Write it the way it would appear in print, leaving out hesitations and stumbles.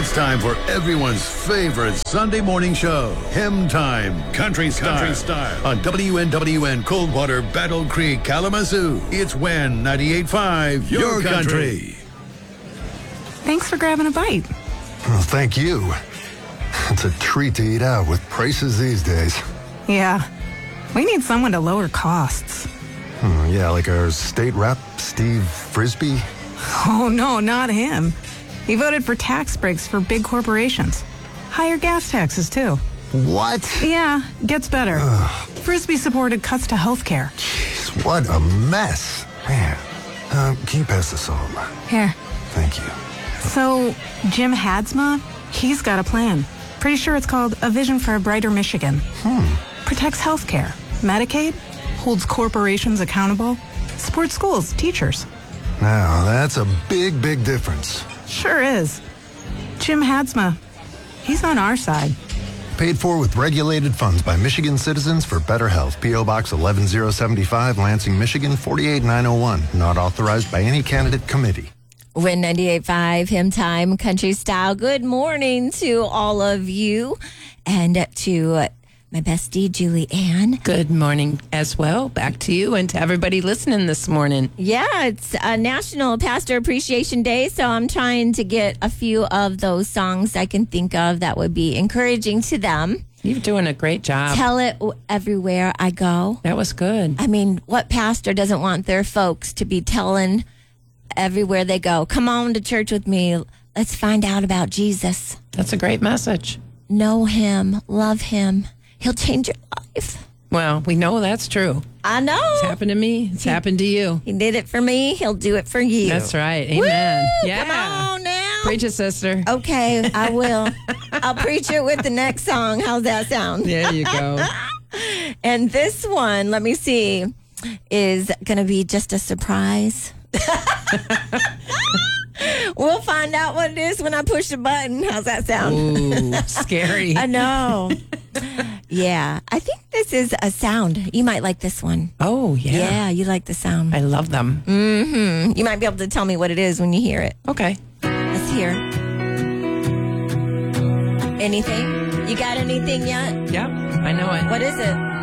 It's time for everyone's favorite Sunday morning show, Hymn Time, Country Style, on WNWN Coldwater, Battle Creek, Kalamazoo. It's WEN 98.5, your country. Thanks for grabbing a bite. Well, thank you. It's a treat to eat out with prices these days. Yeah, we need someone to lower costs. Yeah, like our state rep, Steve Frisbee. Oh, no, not him. He voted for tax breaks for big corporations. Higher gas taxes, too. What? Yeah, gets better. Frisbee supported cuts to health care. Jeez, what a mess. Man, can you pass the salt? Here. Thank you. So, Jim Hadsma, he's got a plan. Pretty sure it's called A Vision for a Brighter Michigan. Protects health care, Medicaid, holds corporations accountable, supports schools, teachers. Now, that's a big, big difference. Sure is. Jim Hadsma, he's on our side. Paid for with regulated funds by Michigan citizens for better health. P.O. Box 11075, Lansing, Michigan 48901. Not authorized by any candidate committee. WEN 98.5, Hymn Time, Country Style. Good morning to all of you and to my bestie, Julie Ann. Good morning as well. Back to you and to everybody listening this morning. Yeah, it's a National Pastor Appreciation Day, so I'm trying to get a few of those songs I can think of that would be encouraging to them. You're doing a great job. Tell it everywhere I go. That was good. I mean, what pastor doesn't want their folks to be telling everywhere they go, come on to church with me. Let's find out about Jesus. That's a great message. Know him. Love him. He'll change your life. Well, we know that's true. I know. It's happened to me. It's happened to you. He did it for me. He'll do it for you. That's right. Amen. Woo! Yeah. Come on now. Preach it, sister. Okay, I will. I'll preach it with the next song. How's that sound? There you go. And this one, let me see, is going to be just a surprise. We'll find out what it is when I push the button. How's that sound? Ooh, scary. I know. Yeah, I think this is a sound. You might like this one. Oh, yeah. Yeah, you like the sound. I love them. Mm-hmm. You might be able to tell me what it is when you hear it. Okay. Let's hear. Anything? You got anything yet? Yep, I know it. What is it?